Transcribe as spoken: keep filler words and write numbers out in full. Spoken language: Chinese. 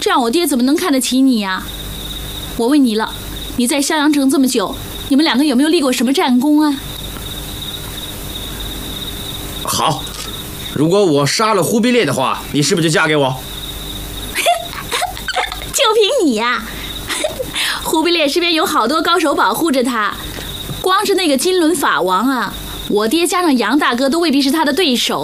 这样我爹怎么能看得起你呀？我问你了，你在襄阳城这么久，你们两个有没有立过什么战功啊？ 好，如果我杀了忽必烈的话，你是不是就嫁给我？ 就凭你呀！忽必烈身边有好多高手保护着他，光是那个金轮法王啊，我爹加上杨大哥都未必是他的对手。